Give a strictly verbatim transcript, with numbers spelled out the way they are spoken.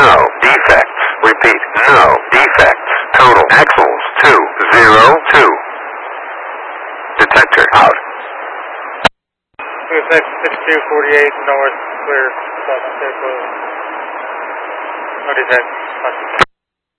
no defects. Repeat, no defects. Total axles two zero two. Detector out. six two forty-eight north, clear, southern, no detect.